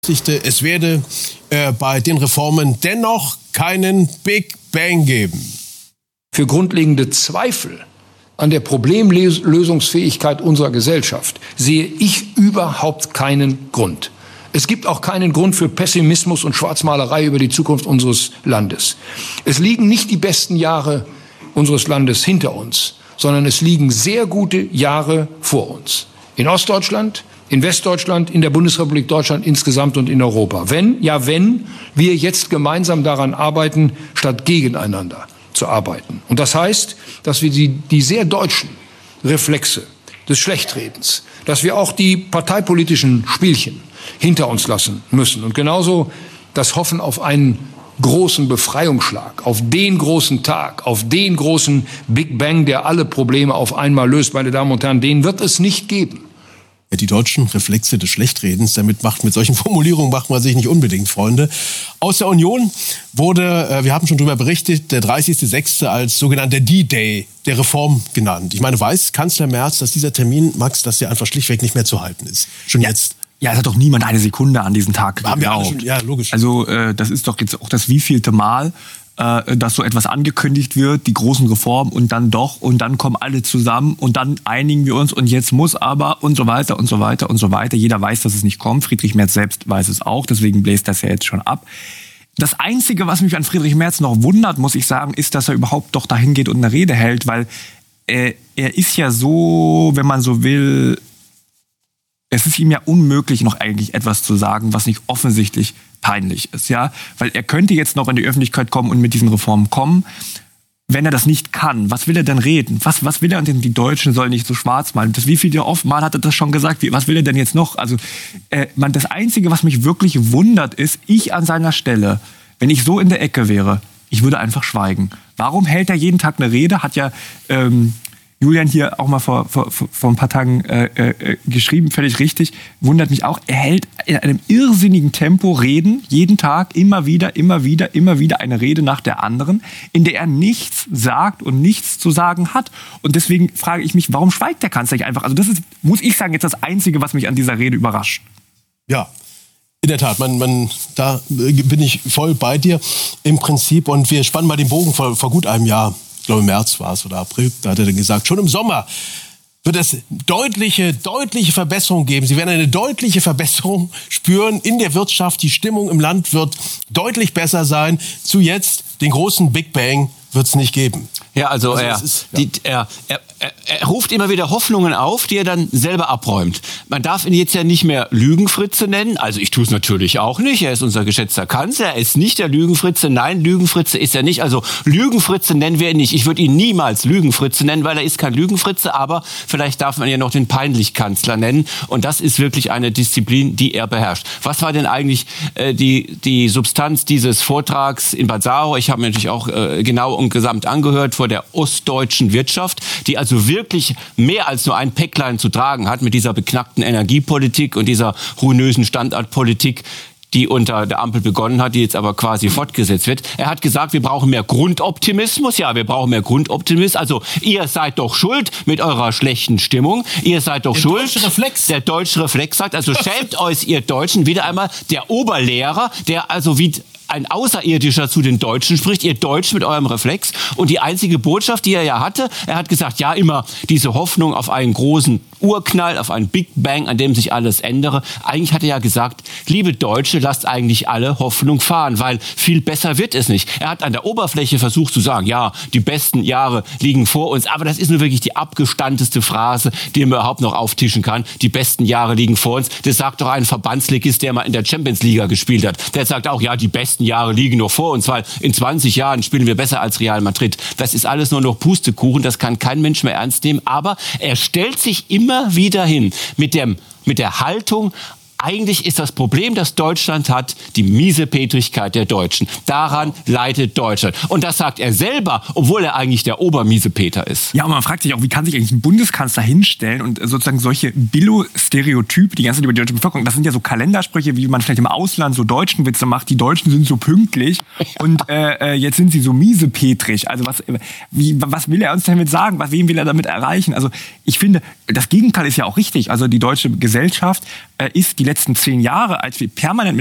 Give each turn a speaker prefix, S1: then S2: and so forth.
S1: Es werde bei den Reformen dennoch keinen Big Bang geben.
S2: Für grundlegende Zweifel an der Problemlösungsfähigkeit unserer Gesellschaft sehe ich überhaupt keinen Grund. Es gibt auch keinen Grund für Pessimismus und Schwarzmalerei über die Zukunft unseres Landes. Es liegen nicht die besten Jahre unseres Landes hinter uns, sondern es liegen sehr gute Jahre vor uns. In Ostdeutschland, in Westdeutschland, in der Bundesrepublik Deutschland insgesamt und in Europa. Wenn wir jetzt gemeinsam daran arbeiten, statt gegeneinander zu arbeiten. Und das heißt, dass wir die sehr deutschen Reflexe des Schlechtredens, dass wir auch die parteipolitischen Spielchen hinter uns lassen müssen. Und genauso das Hoffen auf einen großen Befreiungsschlag, auf den großen Tag, auf den großen Big Bang, der alle Probleme auf einmal löst. Meine Damen und Herren, den wird es nicht geben.
S1: Die deutschen Reflexe des Schlechtredens, mit solchen Formulierungen macht man sich nicht unbedingt Freunde. Aus der Union wurde, wir haben schon darüber berichtet, der 30.06. als sogenannter D-Day der Reform genannt. Ich meine, weiß Kanzler Merz, dass dieser Termin, Max, dass der einfach schlichtweg nicht mehr zu halten ist? Schon jetzt.
S3: Ja, es hat doch niemand eine Sekunde an diesem Tag geglaubt.
S1: Ja, logisch.
S3: Also das ist doch jetzt auch das wievielte Mal, dass so etwas angekündigt wird, die großen Reformen und dann kommen alle zusammen und dann einigen wir uns und jetzt muss aber und so weiter und so weiter und so weiter. Jeder weiß, dass es nicht kommt. Friedrich Merz selbst weiß es auch, deswegen bläst das ja jetzt schon ab. Das Einzige, was mich an Friedrich Merz noch wundert, muss ich sagen, ist, dass er überhaupt doch dahin geht und eine Rede hält, weil er ist ja so, wenn man so will, es ist ihm ja unmöglich, noch eigentlich etwas zu sagen, was nicht offensichtlich peinlich ist, ja, weil er könnte jetzt noch in die Öffentlichkeit kommen und mit diesen Reformen kommen. Wenn er das nicht kann, was will er denn reden? Was will er denn? Die Deutschen sollen nicht so schwarz malen. Wie viele Mal hat er das schon gesagt? Was will er denn jetzt noch? Also, das Einzige, was mich wirklich wundert, ist, ich an seiner Stelle, wenn ich so in der Ecke wäre, ich würde einfach schweigen. Warum hält er jeden Tag eine Rede? Hat ja Julian hier auch mal vor ein paar Tagen geschrieben, völlig richtig, wundert mich auch. Er hält in einem irrsinnigen Tempo Reden, jeden Tag, immer wieder eine Rede nach der anderen, in der er nichts sagt und nichts zu sagen hat. Und deswegen frage ich mich, warum schweigt der Kanzler nicht einfach? Also das ist, muss ich sagen, jetzt das Einzige, was mich an dieser Rede überrascht.
S1: Ja. In der Tat, da bin ich voll bei dir im Prinzip. Und wir spannen mal den Bogen vor gut einem Jahr. Ich glaube, März war es oder April, da hat er dann gesagt, schon im Sommer wird es deutliche Verbesserungen geben. Sie werden eine deutliche Verbesserung spüren in der Wirtschaft. Die Stimmung im Land wird deutlich besser sein. Zu jetzt, den großen Big Bang, wird es nicht geben.
S4: Ja, also er ruft immer wieder Hoffnungen auf, die er dann selber abräumt. Man darf ihn jetzt ja nicht mehr Lügenfritze nennen. Also ich tue es natürlich auch nicht. Er ist unser geschätzter Kanzler. Er ist nicht der Lügenfritze. Nein, Lügenfritze ist er nicht. Also Lügenfritze nennen wir ihn nicht. Ich würde ihn niemals Lügenfritze nennen, weil er ist kein Lügenfritze. Aber vielleicht darf man ja noch den Peinlichkanzler nennen. Und das ist wirklich eine Disziplin, die er beherrscht. Was war denn eigentlich die Substanz dieses Vortrags in Bad Saro? Ich habe mir natürlich auch genau und gesamt angehört vor der ostdeutschen Wirtschaft, die also wirklich mehr als nur ein Päcklein zu tragen hat mit dieser beknackten Energiepolitik und dieser ruinösen Standortpolitik, die unter der Ampel begonnen hat, die jetzt aber quasi fortgesetzt wird. Er hat gesagt, wir brauchen mehr Grundoptimismus. Ja, wir brauchen mehr Grundoptimismus. Also ihr seid doch schuld mit eurer schlechten Stimmung. Ihr seid doch schuld. Der deutsche Reflex sagt, also schämt euch, ihr Deutschen, wieder einmal der Oberlehrer, der also wie ein Außerirdischer zu den Deutschen spricht, ihr Deutschen mit eurem Reflex. Und die einzige Botschaft, die er ja hatte, er hat gesagt, ja, immer diese Hoffnung auf einen großen Urknall, auf einen Big Bang, an dem sich alles ändere. Eigentlich hat er ja gesagt, liebe Deutsche, lasst eigentlich alle Hoffnung fahren, weil viel besser wird es nicht. Er hat an der Oberfläche versucht zu sagen, ja, die besten Jahre liegen vor uns, aber das ist nur wirklich die abgestandeste Phrase, die man überhaupt noch auftischen kann. Die besten Jahre liegen vor uns. Das sagt doch ein Verbandsligist, der mal in der Champions League gespielt hat. Der sagt auch, ja, die besten Jahre liegen noch vor uns, weil in 20 Jahren spielen wir besser als Real Madrid. Das ist alles nur noch Pustekuchen, das kann kein Mensch mehr ernst nehmen, aber er stellt sich immer wieder hin mit der Haltung, eigentlich ist das Problem, das Deutschland hat, die Miesepetrigkeit der Deutschen. Daran leidet Deutschland. Und das sagt er selber, obwohl er eigentlich der Obermiesepeter ist.
S3: Ja, und man fragt sich auch, wie kann sich eigentlich ein Bundeskanzler hinstellen und sozusagen solche Billo-Stereotype, die ganze Zeit über die deutsche Bevölkerung, das sind ja so Kalendersprüche, wie man vielleicht im Ausland so Deutschenwitze macht, die Deutschen sind so pünktlich und jetzt sind sie so miesepetrig. Also was will er uns damit sagen? Wen will er damit erreichen? Also ich finde, das Gegenteil ist ja auch richtig. Also die deutsche Gesellschaft ist die letzten 10 Jahre, als wir permanent